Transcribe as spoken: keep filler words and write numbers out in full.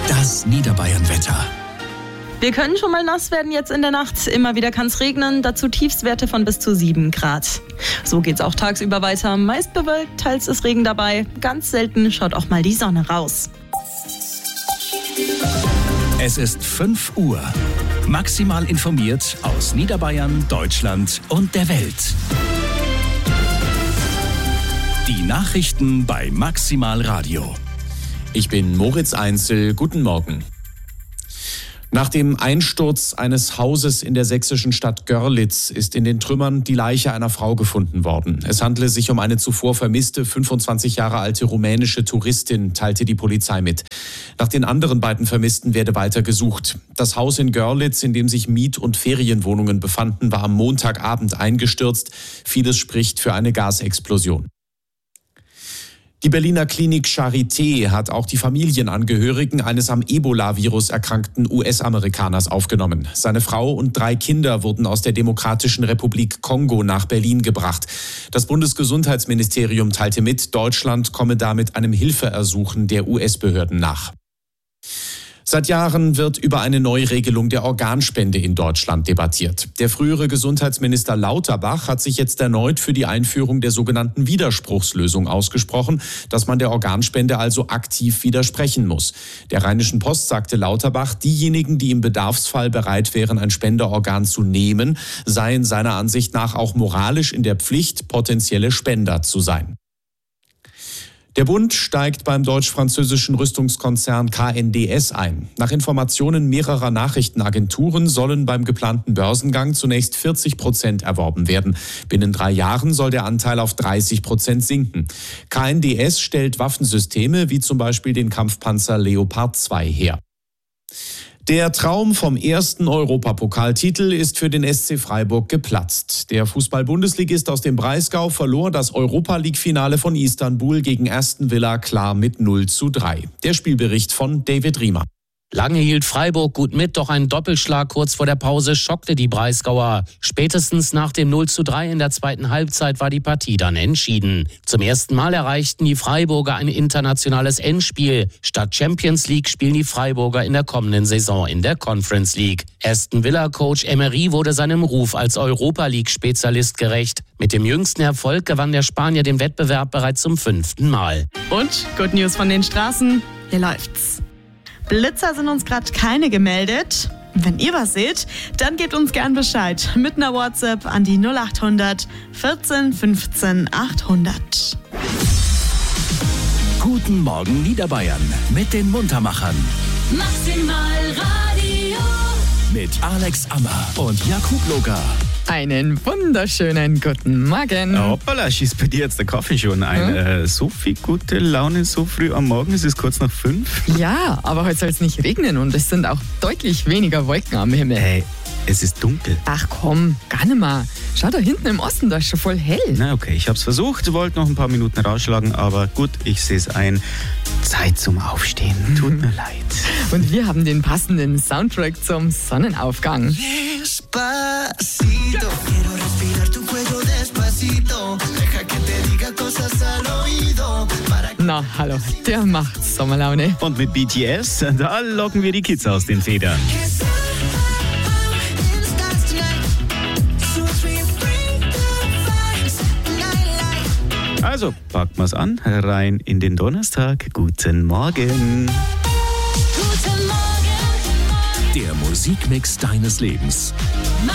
Das Niederbayern-Wetter. Wir können schon mal nass werden jetzt in der Nacht. Immer wieder kann es regnen, dazu Tiefstwerte von bis zu sieben Grad. So geht's auch tagsüber weiter. Meist bewölkt, teils ist Regen dabei. Ganz selten schaut auch mal die Sonne raus. Es ist fünf Uhr. Maximal informiert aus Niederbayern, Deutschland und der Welt. Die Nachrichten bei Maximal Radio. Ich bin Moritz Einzel. Guten Morgen. Nach dem Einsturz eines Hauses in der sächsischen Stadt Görlitz ist in den Trümmern die Leiche einer Frau gefunden worden. Es handele sich um eine zuvor vermisste, fünfundzwanzig Jahre alte rumänische Touristin, teilte die Polizei mit. Nach den anderen beiden Vermissten werde weiter gesucht. Das Haus in Görlitz, in dem sich Miet- und Ferienwohnungen befanden, war am Montagabend eingestürzt. Vieles spricht für eine Gasexplosion. Die Berliner Klinik Charité hat auch die Familienangehörigen eines am Ebola-Virus erkrankten U S-Amerikaners aufgenommen. Seine Frau und drei Kinder wurden aus der Demokratischen Republik Kongo nach Berlin gebracht. Das Bundesgesundheitsministerium teilte mit, Deutschland komme damit einem Hilfeersuchen der U S-Behörden nach. Seit Jahren wird über eine Neuregelung der Organspende in Deutschland debattiert. Der frühere Gesundheitsminister Lauterbach hat sich jetzt erneut für die Einführung der sogenannten Widerspruchslösung ausgesprochen, dass man der Organspende also aktiv widersprechen muss. Der Rheinischen Post sagte Lauterbach, diejenigen, die im Bedarfsfall bereit wären, ein Spenderorgan zu nehmen, seien seiner Ansicht nach auch moralisch in der Pflicht, potenzielle Spender zu sein. Der Bund steigt beim deutsch-französischen Rüstungskonzern K N D S ein. Nach Informationen mehrerer Nachrichtenagenturen sollen beim geplanten Börsengang zunächst vierzig Prozent erworben werden. Binnen drei Jahren soll der Anteil auf dreißig Prozent sinken. K N D S stellt Waffensysteme wie zum Beispiel den Kampfpanzer Leopard zwei her. Der Traum vom ersten Europapokaltitel ist für den S C Freiburg geplatzt. Der Fußball-Bundesligist aus dem Breisgau verlor das Europa-League-Finale von Istanbul gegen Aston Villa klar mit null zu drei. Der Spielbericht von David Riemer. Lange hielt Freiburg gut mit, doch ein Doppelschlag kurz vor der Pause schockte die Breisgauer. Spätestens nach dem null zu drei in der zweiten Halbzeit war die Partie dann entschieden. Zum ersten Mal erreichten die Freiburger ein internationales Endspiel. Statt Champions League spielen die Freiburger in der kommenden Saison in der Conference League. Aston Villa-Coach Emery wurde seinem Ruf als Europa-League-Spezialist gerecht. Mit dem jüngsten Erfolg gewann der Spanier den Wettbewerb bereits zum fünften Mal. Und Good News von den Straßen, hier läuft's. Blitzer sind uns gerade keine gemeldet. Wenn ihr was seht, dann gebt uns gern Bescheid mit einer WhatsApp an die null acht hundert vierzehn fünfzehn achthundert. Guten Morgen Niederbayern mit den Muntermachern. Maximal Radio. Mit Alex Ammer und Jakub Loga. Einen wunderschönen guten Morgen. Hoppala, schießt bei dir jetzt der Kaffee schon ein. Hm? Äh, so viel gute Laune so früh am Morgen, es ist kurz nach fünf. Ja, aber heute soll es nicht regnen und es sind auch deutlich weniger Wolken am Himmel. Hey, es ist dunkel. Ach komm, gar nicht mal. Schau da hinten im Osten, da ist schon voll hell. Na okay, ich hab's versucht, wollte noch ein paar Minuten rausschlagen, aber gut, ich sehe es ein. Zeit zum Aufstehen, tut mir leid. Und wir haben den passenden Soundtrack zum Sonnenaufgang. Despacito, quiero respirar tu cuello despacito, deja que te diga cosas al oído. Na, hallo, der macht Sommerlaune. Und mit B T S, da locken wir die Kids aus den Federn. Also, packen wir's an, rein in den Donnerstag. Guten Morgen. Guten Morgen. Der Musikmix deines Lebens.